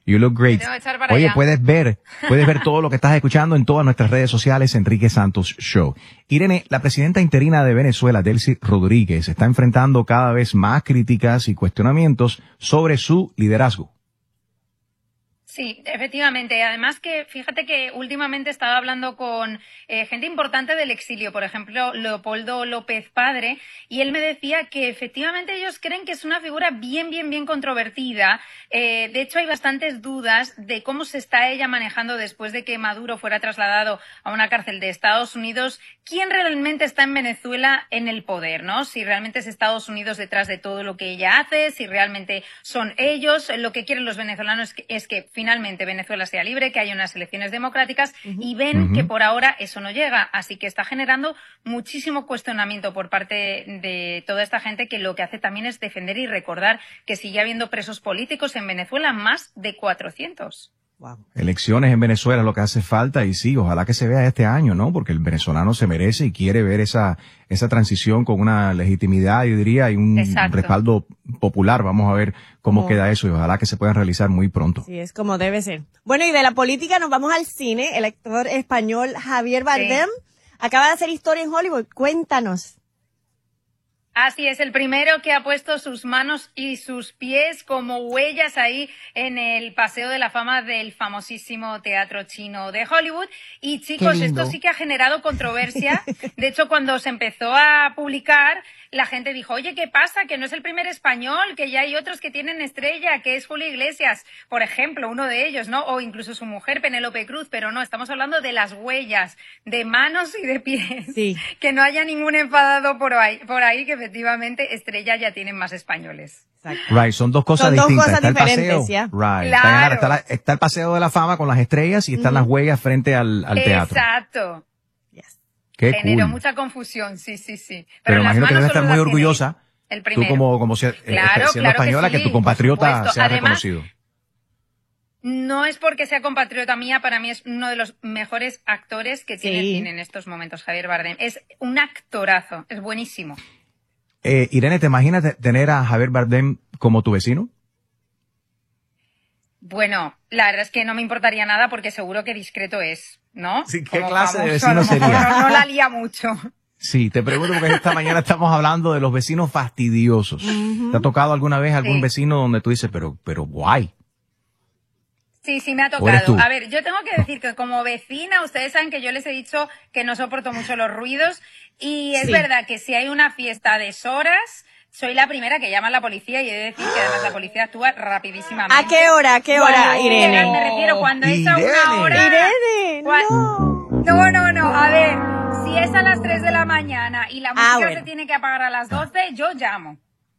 You look great. Oye, allá. puedes ver todo lo que estás escuchando en todas nuestras redes sociales, Enrique Santos Show. Irene, la presidenta interina de Venezuela, Delcy Rodríguez, está enfrentando cada vez más críticas y cuestionamientos sobre su liderazgo. Sí, efectivamente. Además que, fíjate que últimamente estaba hablando con gente importante del exilio, por ejemplo, Leopoldo López Padre, y él me decía que efectivamente ellos creen que es una figura bien controvertida. De hecho, hay bastantes dudas de cómo se está ella manejando después de que Maduro fuera trasladado a una cárcel de Estados Unidos. ¿Quién realmente está en Venezuela en el poder, no? Si realmente es Estados Unidos detrás de todo lo que ella hace, si realmente son ellos. Lo que quieren los venezolanos es que finalmente Venezuela sea libre, que haya unas elecciones democráticas, y ven que por ahora eso no llega. Así que está generando muchísimo cuestionamiento por parte de toda esta gente, que lo que hace también es defender y recordar que sigue habiendo presos políticos en Venezuela, más de 400. Wow. Elecciones en Venezuela es lo que hace falta, y sí, ojalá que se vea este año, ¿no? Porque el venezolano se merece y quiere ver esa transición con una legitimidad, yo diría, y un respaldo popular. Vamos a ver cómo queda eso, y ojalá que se puedan realizar muy pronto. Sí, es como debe ser. Bueno, y de la política nos vamos al cine. El actor español Javier Bardem acaba de hacer historia en Hollywood. Cuéntanos. Así es, el primero que ha puesto sus manos y sus pies como huellas ahí en el Paseo de la Fama del famosísimo Teatro Chino de Hollywood. Y chicos, esto sí que ha generado controversia. De hecho, cuando se empezó a publicar, la gente dijo, oye, ¿qué pasa? Que no es el primer español, que ya hay otros que tienen estrella, que es Julio Iglesias, por ejemplo, uno de ellos, ¿no? O incluso su mujer, Penélope Cruz, pero no, estamos hablando de las huellas, de manos y de pies. Sí. Que no haya ningún enfadado por ahí, que efectivamente estrella ya tienen más españoles. Exacto. Right, son dos cosas distintas. Dos cosas diferentes, paseo, right. Claro. Está el Paseo de la Fama con las estrellas y están las huellas frente al teatro. Exacto. Generó mucha confusión, sí. Pero imagino que debe estar muy orgullosa, el primero. tú como siendo española, que tu compatriota sea reconocido. No es porque sea compatriota mía, para mí es uno de los mejores actores que tiene el cine en estos momentos, Javier Bardem. Es un actorazo, es buenísimo. Irene, ¿te imaginas tener a Javier Bardem como tu vecino? Bueno, la verdad es que no me importaría nada, porque seguro que discreto es, ¿no? Sí, ¿qué clase de vecino sería? No la lía mucho. Sí, te pregunto porque esta mañana estamos hablando de los vecinos fastidiosos. ¿Te ha tocado alguna vez algún vecino donde tú dices, pero guay? Sí, me ha tocado. A ver, yo tengo que decir que como vecina, ustedes saben que yo les he dicho que no soporto mucho los ruidos, y es verdad que si hay una fiesta a deshoras, soy la primera que llama a la policía, y he de decir que además la policía actúa rapidísimamente. ¿A qué hora, Irene? Me refiero cuando es a una hora... Irene, No, a ver, si es a las 3 de la mañana y la música se tiene que apagar a las 12, yo llamo.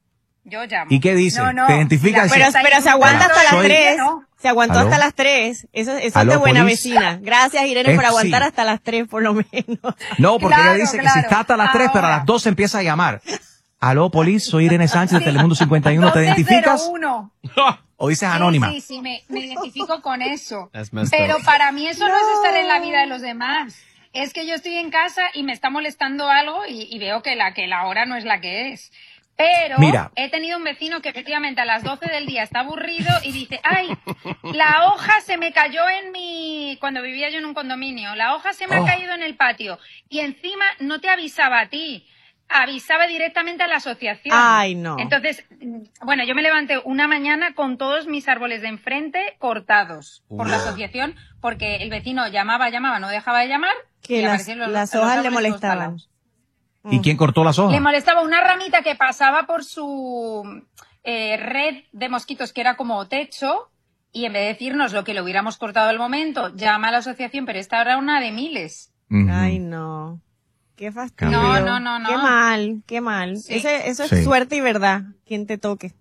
¿Y qué dice? ¿Te identificas? Pero se aguanta hasta las 3. Se aguantó hasta las 3. Eso es de buena vecina. Gracias, Irene, por aguantar hasta las 3 por lo menos. No, porque ella dice que si está hasta las 3, pero a las 12 empieza a llamar. Aló, Polis, soy Irene Sánchez de Telemundo 51. ¿Te identificas? ¿O dices anónima? Sí, me identifico con eso. Pero para mí eso no es estar en la vida de los demás. Es que yo estoy en casa y me está molestando algo y veo que la hora no es la que es. Pero he tenido un vecino que efectivamente a las 12 del día está aburrido y dice, ay, la hoja se me cayó cuando vivía yo en un condominio, la hoja se me ha caído en el patio, y encima no te avisaba a ti, avisaba directamente a la asociación. Ay, no. Entonces, bueno, yo me levanté una mañana con todos mis árboles de enfrente cortados por la asociación, porque el vecino llamaba, no dejaba de llamar. Que las hojas le molestaban. ¿Y quién cortó las hojas? Le molestaba una ramita que pasaba por su red de mosquitos, que era como techo, y en vez de decirnos lo que lo hubiéramos cortado al momento, llama a la asociación, pero esta era una de miles. Ay, no. Qué fastidio. No. Qué mal. Sí. Eso es suerte y verdad, quien te toque.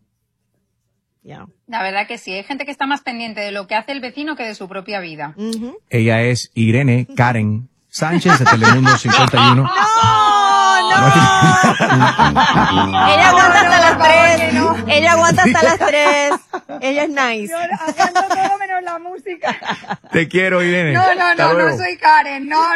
La verdad que sí, hay gente que está más pendiente de lo que hace el vecino que de su propia vida. Ella es Irene Karen Sánchez de Telemundo 51. ¡No! Ella aguanta hasta las 3. Ella es nice. Yo haciendo todo menos la música. Te quiero, Irene. No soy Karen. No.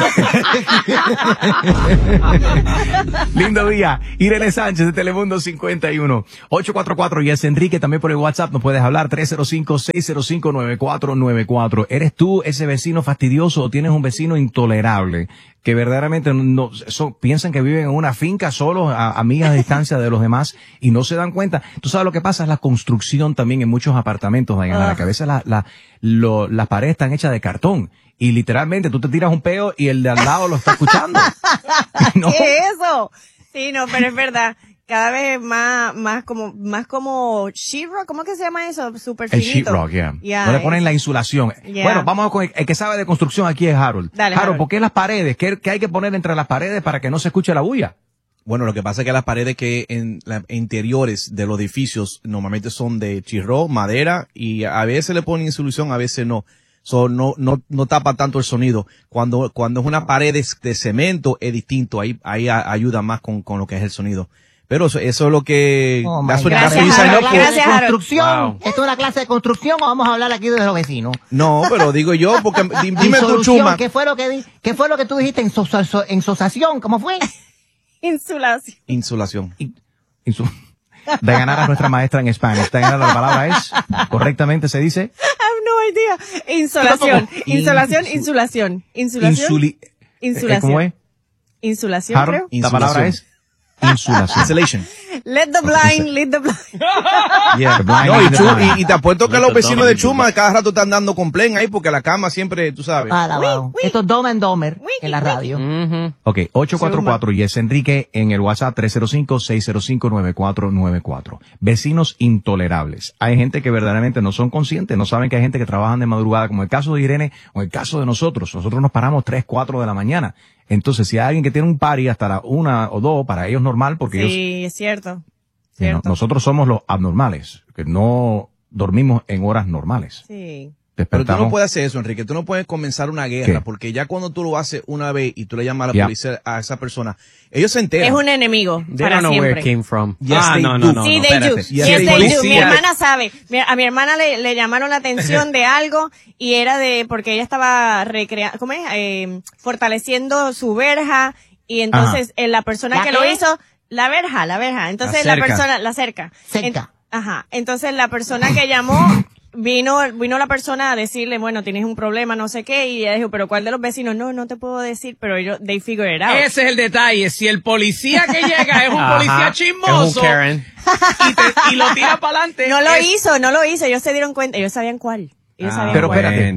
Lindo día. Irene Sánchez de Telemundo 51. 844 Yes Enrique, también por el WhatsApp nos puedes hablar 305-605-9494. ¿Eres tú ese vecino fastidioso o tienes un vecino intolerable que verdaderamente piensan que viven en una finca solos a millas de distancia de los demás y no se dan cuenta? Tú sabes lo que pasa es la construcción también en muchos apartamentos, Diana, que a veces las paredes están hechas de cartón y literalmente tú te tiras un peo y el de al lado lo está escuchando. ¿No? ¿Qué es eso? Sí, no, pero es verdad. Cada vez más como sheetrock, ¿cómo que se llama eso? Súper finito. El sheetrock, yeah. No le ponen la insulación. Yeah. Bueno, vamos con el que sabe de construcción aquí es Harold. Dale, Harold, ¿por qué las paredes? ¿Qué hay que poner entre las paredes para que no se escuche la bulla? Bueno, lo que pasa es que las paredes que en las interiores de los edificios normalmente son de chirro, madera, y a veces le ponen insulación, a veces no. No tapa tanto el sonido. Cuando es una pared de cemento es distinto, ahí ayuda más con lo que es el sonido. Pero eso es lo que da su Gracias, construcción. Wow. ¿Esto es una clase de construcción o vamos a hablar aquí de los vecinos? No, pero digo yo, porque dime tu Chuma. ¿Qué fue lo que tú dijiste? ¿Insolación? ¿Cómo fue? Insulación. Dayanara, nuestra maestra en Spanish. Dayanara, la palabra es, correctamente se dice. I have no idea. Insolación. ¿Cómo es? Insulación, Harold, creo. la palabra es insulación. Insulation. Let the blind. Yeah, the blind No, lead the blind. y te apuesto que los vecinos de Chuma cada rato están dando complaint ahí porque la cama siempre, tú sabes. Alabado. Esto es Dom and Domer en la radio. Ok, 844 Yes Enrique en el WhatsApp 305-605-9494. Vecinos intolerables. Hay gente que verdaderamente no son conscientes, no saben que hay gente que trabajan de madrugada, como el caso de Irene o el caso de nosotros. Nosotros nos paramos 3, 4 de la mañana. Entonces, si hay alguien que tiene un party hasta la 1 o 2, para ellos normal, porque ellos... Sí, es cierto. Nosotros somos los abnormales, que no dormimos en horas normales. Sí. Pero tú no puedes hacer eso, Enrique. Tú no puedes comenzar una guerra, ¿qué? Porque ya cuando tú lo haces una vez y tú le llamas a la policía a esa persona, ellos se enteran. Es un enemigo They para don't know siempre. where it came from. Yes, they do. Sí, they do. Yes, Yes, they they do. do. Mi hermana sabe. A mi hermana le llamaron la atención de algo y era porque ella estaba fortaleciendo su verja y entonces la persona ¿La que qué? lo hizo, la verja. Entonces la persona, la cerca. Cerca. Entonces la persona que llamó, vino la persona a decirle, bueno, tienes un problema, no sé qué, y ella dijo, pero ¿cuál de los vecinos? No te puedo decir, pero ellos, they figure it out. Ese es el detalle. Si el policía que llega es un policía chismoso es un Karen. y lo tira para adelante. No lo hizo, ellos se dieron cuenta, ellos sabían cuál. Pero espérate,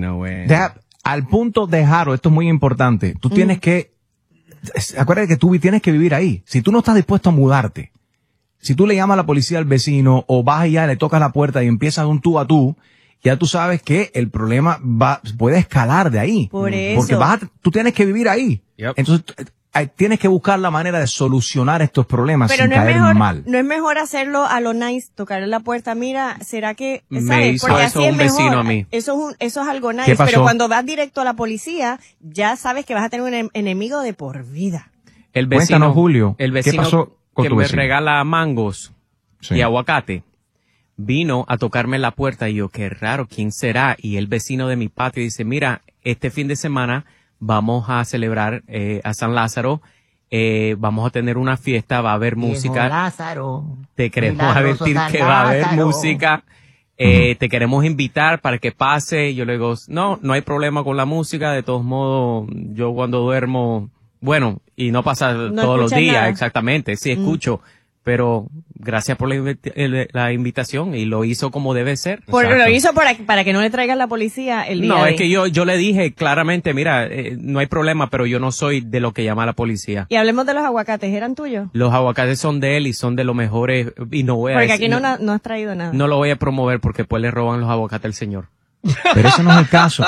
al punto de Harold, esto es muy importante. Tú tienes que, acuérdate que tú tienes que vivir ahí. Si tú no estás dispuesto a mudarte, si tú le llamas a la policía al vecino o vas y ya le tocas la puerta y empiezas un tú a tú, ya tú sabes que el problema puede escalar de ahí. Por eso. Porque tú tienes que vivir ahí. Yep. Entonces, tienes que buscar la manera de solucionar estos problemas pero sin caer mal. No es mejor hacerlo a lo nice, tocarle la puerta, mira, ¿será que, Me sabes? hizo Porque eso así es un mejor. vecino a mí. Eso es algo ¿Qué nice, pasó? pero cuando vas directo a la policía, ya sabes que vas a tener un enemigo de por vida. El vecino, Cuéntanos, Julio, el ¿qué vecino pasó con que tu me vecino? regala mangos Sí. y aguacate vino a tocarme la puerta y yo, qué raro, ¿quién será? Y el vecino de mi patio dice, mira, este fin de semana vamos a celebrar a San Lázaro, vamos a tener una fiesta, va a haber música. Lázaro. Te queremos Milagroso advertir San que va a haber Lázaro. música. Te queremos invitar para que pase. Yo le digo, no hay problema con la música. De todos modos, yo cuando duermo, bueno, y no pasa todos los escuchas días, nada. exactamente, sí escucho. Pero gracias por la invitación y lo hizo como debe ser. Lo hizo para que no le traigan la policía el día No, de... es que yo le dije claramente, mira, no hay problema, pero yo no soy de lo que llama la policía. Y hablemos de los aguacates, ¿eran tuyos? Los aguacates son de él y son de los mejores y no voy a Porque decir, aquí no has traído nada. no lo voy a promover porque después le roban los aguacates al señor. Pero ese no es el caso.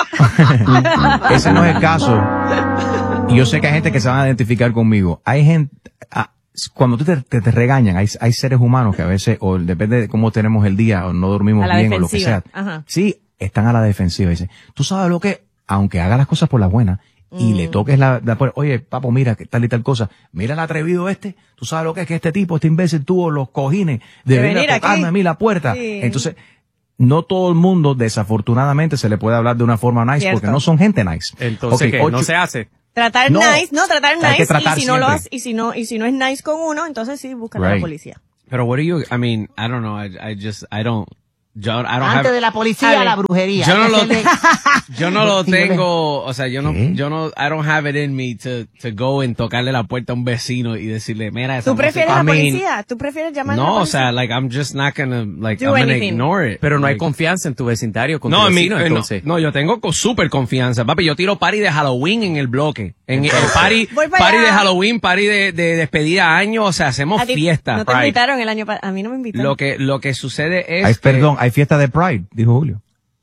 Ese no es el caso. Y yo sé que hay gente que se van a identificar conmigo. Hay gente, cuando tú te regañan, hay seres humanos que a veces, o depende de cómo tenemos el día, o no dormimos A la bien, o lo que sea. defensiva. Ajá. Sí, están a la defensiva. Dicen, tú sabes lo que, aunque haga las cosas por la buena, y le toques la puerta, oye, papo, mira, que tal y tal cosa, mira el atrevido tú sabes lo que es que este tipo, este imbécil tuvo los cojines de venir a tocarme aquí. a mí la puerta. Sí. Entonces, no todo el mundo, desafortunadamente, se le puede hablar de una forma nice, Cierto. porque no son gente nice. Entonces, Ok, ¿qué? No se hace. Tratar No, nice, tratar hay que nice, tratar y si no lo siempre. hace, y si no es nice con uno, entonces sí, búscale a la Right. policía. Pero what do you, I mean, I don't know, I don't Antes de la A policía, ver, la brujería. yo no Hay que lo- hacerle- yo no lo Sí, yo le- tengo, o sea, ¿Qué? yo no, I don't have it in me to go and tocarle la puerta a un vecino y decirle, mira, esa ¿Tú prefieres música- la I mean, policía? ¿Tú prefieres llamar a la No, o policía? sea, like, I'm just not gonna, like, Do I'm gonna anything. ignore it. Pero no hay Like, confianza en tu vecindario con no, tu en vecino, no, entonces. no, yo tengo súper confianza, papi. Yo tiro party de Halloween en el bloque. En el party, Voy para party allá. de Halloween, party de despedida de año, o sea, hacemos ¿A ti fiesta. No te Pride. invitaron el año pasado. A mí no me invitaron. Lo que sucede es Hay, que- perdón, hay fiesta de Pride, dijo Julio.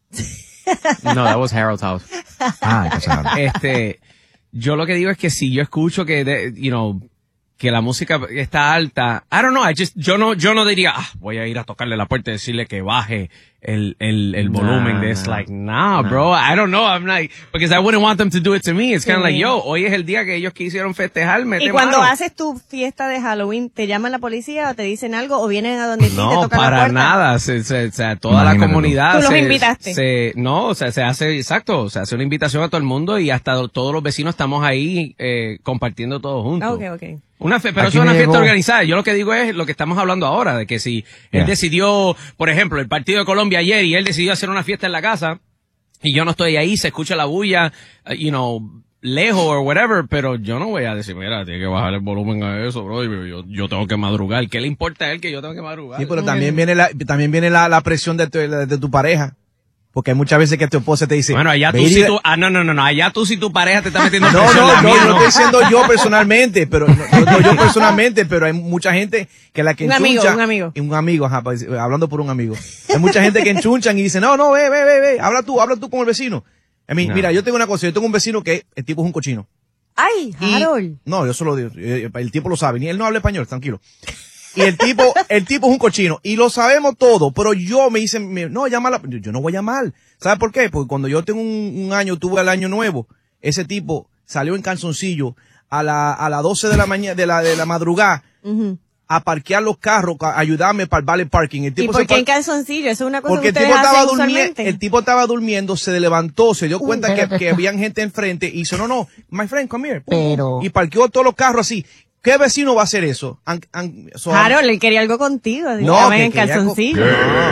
No, that was Harold's house. Ah, entonces, yo lo que digo es que si yo escucho que, que la música está alta, I don't know, yo no diría, voy a ir a tocarle la puerta y decirle que baje el volumen de eso. Like, bro, I don't know, I'm like, because I wouldn't want them to do it to me. It's kind of like, yo, hoy es el día que ellos quisieron festejar, mete Y cuando mano. haces tu fiesta de Halloween, ¿te llaman la policía o te dicen algo o vienen a donde ti te No, tocan la para puerta? nada. O sea, toda la Imagínate tú. comunidad. Tú los invitaste. Se hace, exacto, se hace una invitación a todo el mundo y hasta todos los vecinos estamos ahí compartiendo todos juntos. Ok, ok. Pero Aquí eso es una me fiesta llegó- organizada. Yo lo que digo es lo que estamos hablando ahora, de que si él Yeah. decidió, por ejemplo, el partido de Colombia ayer y él decidió hacer una fiesta en la casa y yo no estoy ahí, se escucha la bulla, lejos o whatever, pero yo no voy a decir, mira, tiene que bajar el volumen a eso, bro, yo tengo que madrugar. ¿Qué le importa a él que yo tengo que madrugar? Sí, pero también viene la presión de tu pareja. Porque hay muchas veces que tu esposa te dice... Bueno, allá tú "Ve y si diga-". tú, allá tú si tu pareja te está metiendo No, presión, la no, mía no estoy diciendo yo personalmente, pero no yo personalmente, pero hay mucha gente que la que Un enchuncha. amigo. Y un amigo, ajá, hablando por un amigo. Hay mucha gente que enchunchan y dicen, no, ve, habla tú con el vecino. Mira, yo tengo una cosa, yo tengo un vecino que el tipo es un cochino. Ay, Y- Harold. No, yo solo digo, el tipo lo sabe, ni él no habla español, tranquilo. Y el tipo es un cochino. Y lo sabemos todo, pero yo me dicen, no, llámala. Yo no voy a llamar. ¿Sabes por qué? Porque cuando yo tengo un año, tuve el año nuevo, ese tipo salió en calzoncillo a las 12 de la mañana, de la madrugada, Ujú. a parquear los carros, a ayudarme para el valet parking. El ¿Y tipo por se qué en par- calzoncillo? Eso es una cosa porque que el ustedes tipo estaba hacen durmiendo, usualmente. el tipo estaba durmiendo, se levantó, se dio cuenta espérate. que habían gente enfrente y dijo, no, my friend, come here. Pero- Y parqueó todos los carros así. ¿Qué vecino va a hacer eso? Harold, él quería algo contigo. No, Estaban que en quería calzoncillo.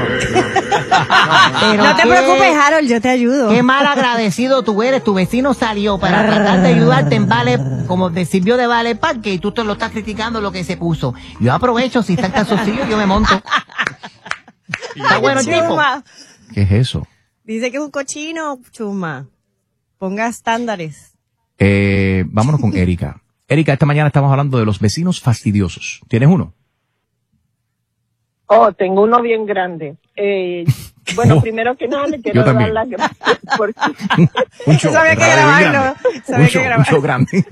Pero No te qué- preocupes, Harold, yo te ayudo. Qué mal agradecido tú eres. Tu vecino salió para tratar de ayudarte en vale, como te sirvió de vale parque y tú te lo estás criticando lo que se puso. Yo aprovecho, si está en calzoncillo, yo me monto. Está bueno el tipo. Chuma. ¿qué es eso? Dice que es un cochino, Chuma. Ponga estándares. Vámonos con Erika. Erika, esta mañana estamos hablando de los vecinos fastidiosos. ¿Tienes uno? Oh, tengo uno bien grande. Bueno, primero que nada le quiero Yo dar también. las gracias porque Un show. Sabía que grande, bien grabarlo. grande. Sabía Un que show, un grabarlo. show grande.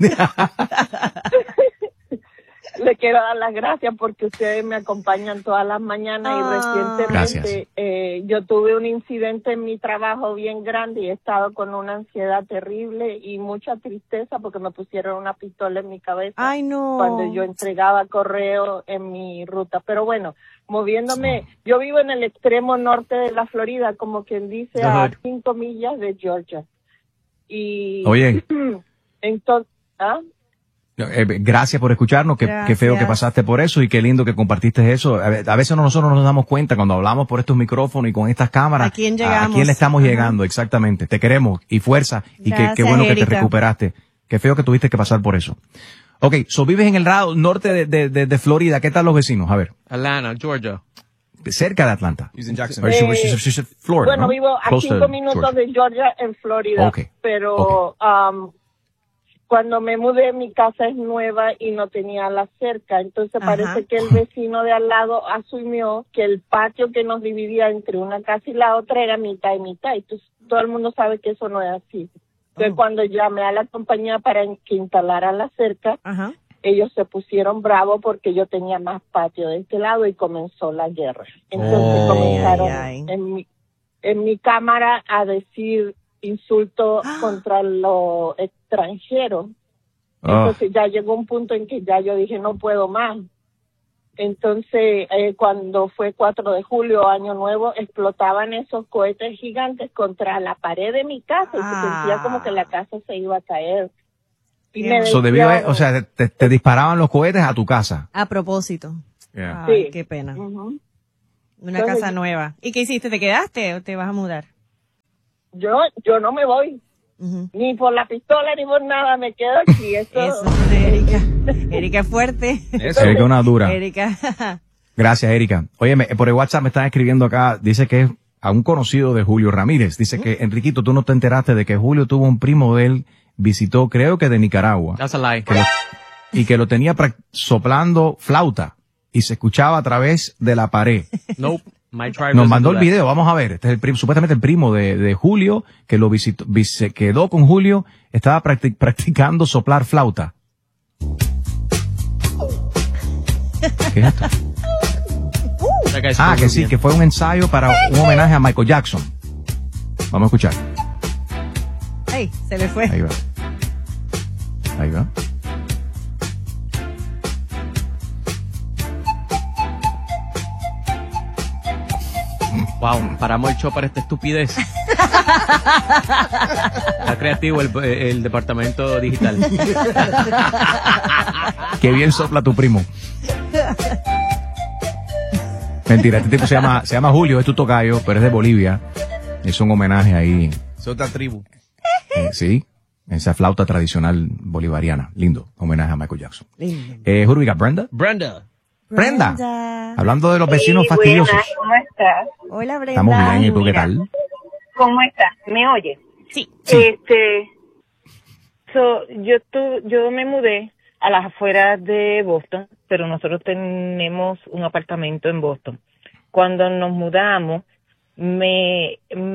le quiero dar las gracias porque ustedes me acompañan todas las mañanas y recientemente yo tuve un incidente en mi trabajo bien grande y he estado con una ansiedad terrible y mucha tristeza porque me pusieron una pistola en mi cabeza. Ay, no. Cuando yo entregaba correo en mi ruta. Pero bueno, moviéndome, yo vivo en el extremo norte de la Florida, como quien dice, a 5 millas de Georgia. Y Oye. entonces, ¿ah? Gracias por escucharnos, qué feo que Gracias. pasaste por eso y qué lindo que compartiste eso. A veces nosotros no nos damos cuenta cuando hablamos por estos micrófonos y con estas cámaras. ¿A quién llegamos? ¿A quién le estamos Ajá. llegando? Exactamente. Te queremos y fuerza y qué Gracias, bueno que te Erika. recuperaste. Qué feo que tuviste que pasar por eso. Ok, vives en el lado norte de Florida. ¿Qué tal los vecinos? A ver, Atlanta, Georgia. cerca de Atlanta. He's in Jackson. Or she's Florida, Bueno, ¿no? vivo a Close to 5 minutos Georgia. de Georgia, en Florida, Ok, pero cuando me mudé, mi casa es nueva y no tenía la cerca, entonces Ajá. parece que el vecino de al lado asumió que el patio que nos dividía entre una casa y la otra era mitad y mitad, y todo el mundo sabe que eso no es así. Entonces, cuando llamé a la compañía para que instalara la cerca, Ajá. ellos se pusieron bravos porque yo tenía más patio de este lado y comenzó la guerra. Entonces comenzaron ay, ay. en mi cámara a decir insultos contra los extranjeros. Ah. Entonces ya llegó un punto en que ya yo dije no puedo más. Entonces, cuando fue 4 de julio, Año Nuevo, explotaban esos cohetes gigantes contra la pared de mi casa y se sentía como que la casa se iba a caer. Y me decía, o sea, te disparaban los cohetes a tu casa. A propósito. Yeah. Ay, Sí. qué pena. Ujú. Una Entonces, casa nueva. ¿Y qué hiciste? ¿Te quedaste o te vas a mudar? yo no me voy. Ni por la pistola ni por nada, me quedo aquí. Eso, Erika. Erika es fuerte. Erika es una dura. Erika. Gracias, Erika. Óyeme, por el WhatsApp me están escribiendo acá, dice que es a un conocido de Julio Ramírez. Dice que, Enriquito, tú no te enteraste de que Julio tuvo un primo de él, visitó, creo que de Nicaragua. That's a lie. Y que lo tenía soplando flauta y se escuchaba a través de la pared. Nope. My tribe Nos doesn't mandó do el that. video, vamos a ver. Este es supuestamente el primo de Julio, que lo visitó, se quedó con Julio, estaba practicando soplar flauta. ¿Qué es esto? That guy's Ah, que sí, Peruvian. que fue un ensayo para un homenaje a Michael Jackson. Vamos a escuchar. Ay, se le fue. Ahí va. Ahí va. Wow, paramos el show para esta estupidez. Está creativo el departamento digital. Qué bien sopla tu primo. Mentira, este tipo se llama Julio, es tu tocayo, pero es de Bolivia. Es un homenaje ahí. Es otra tribu. Sí, esa flauta tradicional bolivariana. Lindo, homenaje a Michael Jackson. Lindo. Who do we got, Brenda? Brenda. Brenda. Hablando de los vecinos fastidiosos. Buenas, ¿cómo estás? Hola, Brenda. Estamos bien, ¿y tú qué tal? ¿Cómo estás? ¿Me oyes? Sí. Yo me mudé a las afueras de Boston, pero nosotros tenemos un apartamento en Boston. Cuando nos mudamos, me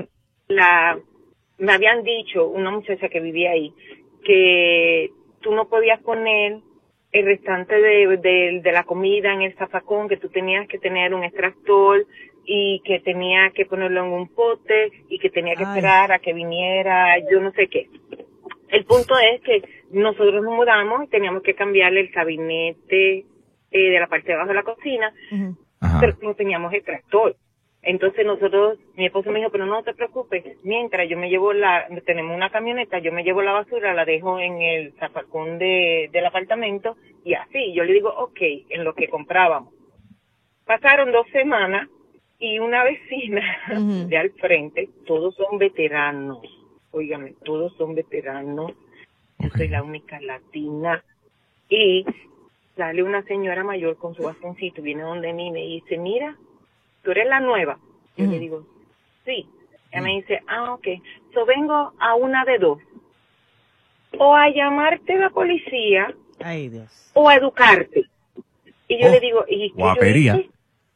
habían dicho, una muchacha que vivía ahí, que tú no podías poner el restante de la comida en el zafacón, que tú tenías que tener un extractor y que tenía que ponerlo en un pote y que tenía que esperar a que viniera, yo no sé qué. El punto es que nosotros nos mudamos y teníamos que cambiarle el gabinete de la parte de abajo de la cocina, pero no teníamos extractor. Entonces mi esposo me dijo, pero no te preocupes, mientras yo me llevo tenemos una camioneta, yo me llevo la basura, la dejo en el zafacón del apartamento y así. Yo le digo, okay, en lo que comprábamos. Pasaron 2 semanas y una vecina de al frente, todos son veteranos, óigame, todos son veteranos, yo soy la única latina y sale una señora mayor con su bastoncito, viene donde mí y me dice, mira, ¿tú eres la nueva? Yo le digo, sí. Ella me dice, ok. So vengo a una de dos. O a llamarte a la policía. Ay, Dios. O a educarte. Y yo le digo, ¿y qué guapería. yo hice?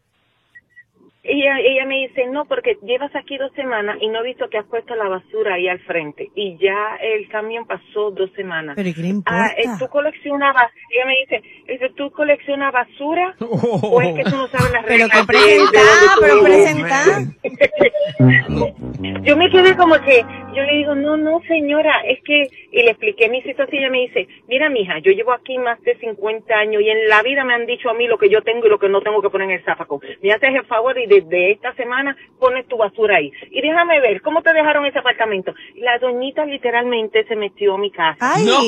Ella me dice, no, porque llevas aquí 2 semanas y no he visto que has puesto la basura ahí al frente. Y ya el camión pasó 2 semanas. ¿Pero qué le importa? ¿Tú coleccionabas? Ella me dice, ¿tú coleccionas basura? ¿O es que tú no sabes las reglas? Pero presentá. Yo me quedé como que, yo le digo, no señora, es que, y le expliqué mi situación y ella me dice, mira mija, yo llevo aquí más de 50 años y en la vida me han dicho a mí lo que yo tengo y lo que no tengo que poner en el zafacón. Me haces el favor y desde esta semana pones tu basura ahí. Y déjame ver, ¿cómo te dejaron ese apartamento? La doñita literalmente se metió a mi casa. Ay, No,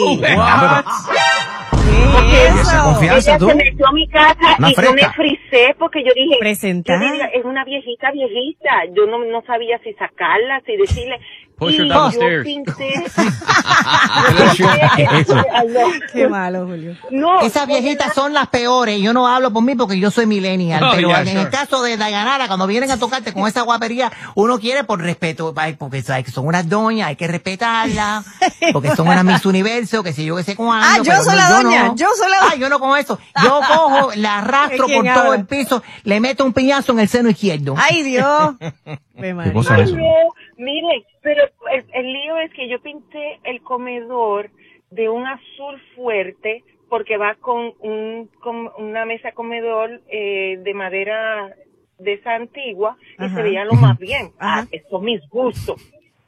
¿qué es Esa eso? confianza, Ella tú. se metió a mi casa Una y yo fresca. me frisé porque yo dije, Presentar. es una viejita. Yo no sabía si sacarla, si decirle. Push her Y down the yo stairs. pensé, Eso. Qué malo, Julio. no, Esas viejitas son las peores. Yo no hablo por mí porque yo soy millennial. Oh, pero yeah, en sure. el caso de Dayanara, cuando vienen a tocarte con esa guapería, uno quiere por respeto, ay, porque sabes que son unas doñas, hay que respetarlas, porque son unas Miss Universo, que sé yo, que sé cuándo. Ah, yo pero soy no, la doña, no. yo soy la doña. Ay, yo no con eso. Yo cojo, la arrastro ¿Quién por todo habla? el piso, le meto un piñazo en el seno izquierdo. Ay, Dios. ¿Qué cosa es eso? no, mire, pero el lío es que yo pinté el comedor de un azul fuerte porque va con una mesa comedor de madera de esa antigua y se veía lo más bien. Eso mis gustos.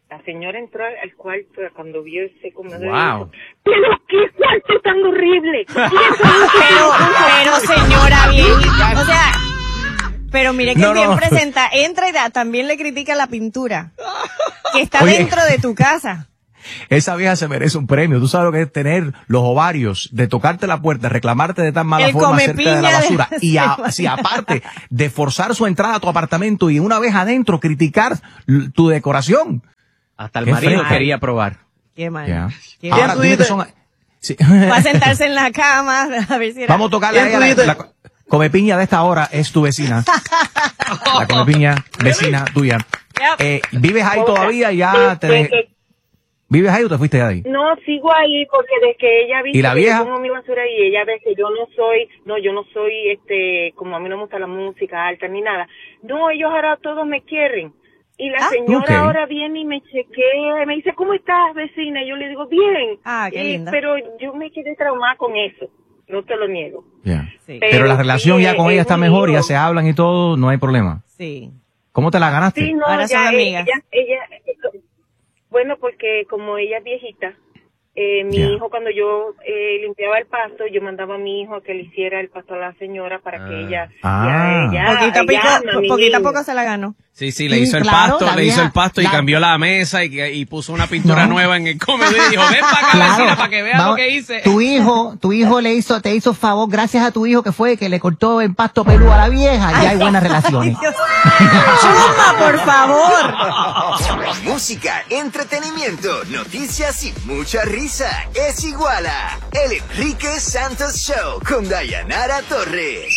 La señora entró al cuarto cuando vio ese comedor. Wow. Pero qué cuarto tan horrible. pero señora, bien, o sea, pero mire que bien presenta, entra y también le critica la pintura que está dentro de tu casa. Esa vieja se merece un premio. Tú sabes lo que es tener los ovarios de tocarte la puerta, reclamarte de tan mala forma cerca de la basura y aparte de forzar su entrada a tu apartamento y una vez adentro criticar tu decoración. Hasta el marido quería probar. Qué mal. Yeah. Ahora, sí. Va a sentarse en la cama a ver si era... Vamos a tocarle a ella. La Comepiña de esta hora es tu vecina. La Comepiña, vecina tuya. ¿Vives ahí todavía? ¿Vives ahí o te fuiste de ahí? No, sigo ahí porque desde que ella viste ¿Y la que vieja? yo pongo mi basura ahí, ella ve que yo no soy, como a mí no me gusta la música alta ni nada. No, ellos ahora todos me quieren. Y la señora ahora viene y me chequea, me dice, ¿cómo estás, vecina? Y yo le digo, bien. Qué linda. Pero yo me quedé traumada con eso, no te lo niego. Yeah. Sí. Pero la relación ya con ella está mejor, ya se hablan y todo, no hay problema. Sí. ¿Cómo te la ganaste? Sí, no, ahora son amigas. Bueno, porque como ella es viejita, mi hijo, cuando yo limpiaba el pasto, yo mandaba a mi hijo a que le hiciera el pasto a la señora para que ella... Poquito a poco se la ganó. Sí, le hizo el pasto y cambió la mesa y puso una pintura nueva en el comedor y dijo, ven para acá, vecina, para que veas lo que hice. Tu hijo te hizo favor, gracias a tu hijo que le cortó el pasto peludo a la vieja, ya hay buenas relaciones. Chuma, por favor. Música, entretenimiento, noticias y mucha risa. Es igual a El Enrique Santos Show con Dayanara Torres.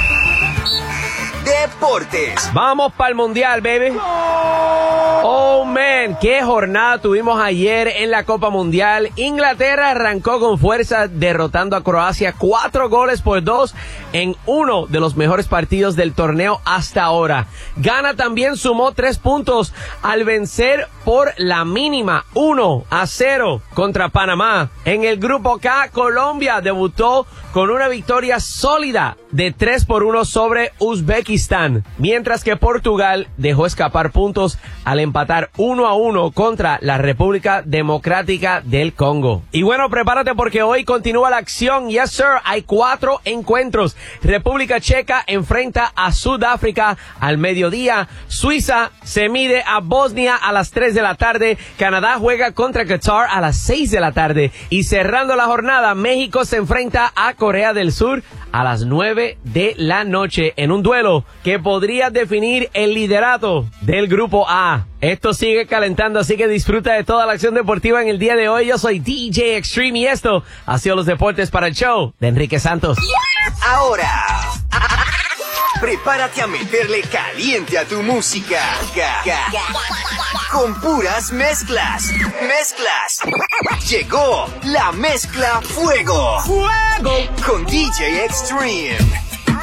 Deportes. Vamos para el Mundial, baby. Oh, man, qué jornada tuvimos ayer en la Copa Mundial. Inglaterra arrancó con fuerza derrotando a Croacia 4-2 en uno de los mejores partidos del torneo hasta ahora. Ghana también sumó 3 puntos al vencer por la mínima 1-0 contra Panamá. En el grupo K, Colombia debutó con una victoria sólida de 3-1 sobre Uzbekistán, mientras que Portugal dejó escapar puntos al empatar 1-1 contra la República Democrática del Congo. Y bueno, prepárate porque hoy continúa la acción. Yes, sir, hay 4 encuentros. República Checa enfrenta a Sudáfrica al mediodía. Suiza se mide a Bosnia a las 3 de la tarde. Canadá juega contra Qatar a las 6 de la tarde. Y cerrando la jornada, México se enfrenta a Corea del Sur a las 9 de la noche en un duelo que podría definir el liderato del grupo A. Esto sigue calentando, así que disfruta de toda la acción deportiva en el día de hoy. Yo soy DJ Extreme y esto ha sido los deportes para el show de Enrique Santos. Ahora, prepárate a meterle caliente a tu música. Con puras mezclas. Llegó la mezcla Fuego. Con DJ Extreme.